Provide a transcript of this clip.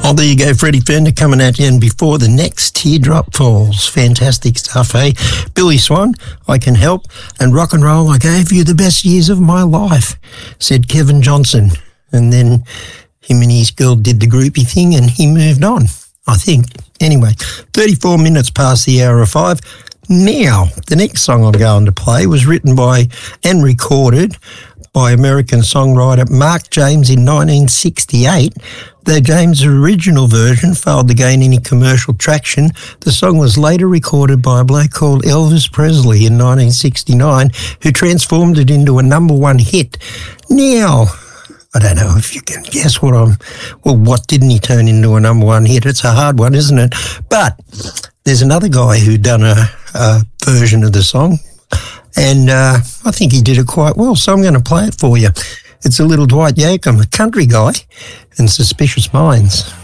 Oh, there you go, Freddie Fender coming at you, and before the next teardrop falls. Fantastic stuff, eh? Billy Swan, I Can Help, and Rock and Roll, I Gave You the Best Years of My Life, said Kevin Johnson. And then him and his girl did the groupie thing and he moved on, I think. Anyway, 34 minutes past the hour of 5. Now, the next song I'm going to play was written by and recorded by American songwriter Mark James in 1968. Though James' original version failed to gain any commercial traction, the song was later recorded by a bloke called Elvis Presley in 1969, who transformed it into a number one hit. Now, I don't know if you can guess what didn't he turn into a number one hit? It's a hard one, isn't it? But there's another guy who done a version of the song, and I think he did it quite well, so I'm going to play it for you. It's a little Dwight Yoakam, a country guy, and Suspicious Minds.